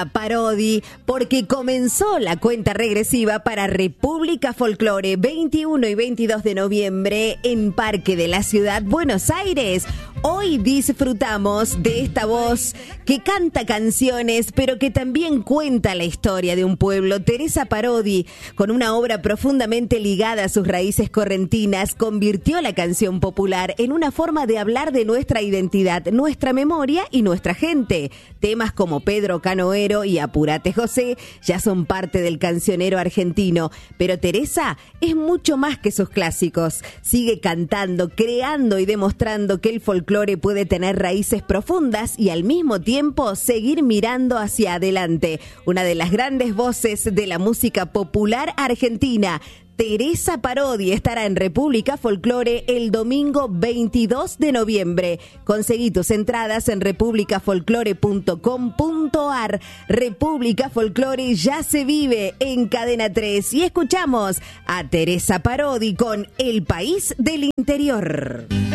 Parodi, porque comenzó la cuenta regresiva para República Folklore 21 y 22 de noviembre en Parque de la Ciudad, Buenos Aires. Hoy disfrutamos de esta voz que canta canciones, pero que también cuenta la historia de un pueblo. Teresa Parodi, con una obra profundamente ligada a sus raíces correntinas, convirtió la canción popular en una forma de hablar de nuestra identidad, nuestra memoria y nuestra gente. Temas como Pedro Canoero y Apurate José ya son parte del cancionero argentino, pero Teresa es mucho más que sus clásicos. Sigue cantando, creando y demostrando que el folclore puede tener raíces profundas y al mismo tiempo seguir mirando hacia adelante. Una de las grandes voces de la música popular argentina, Teresa Parodi, estará en República Folklore el domingo 22 de noviembre. Conseguí tus entradas en republicafolklore.com.ar. República Folklore ya se vive en Cadena 3 y escuchamos a Teresa Parodi con El País del Interior.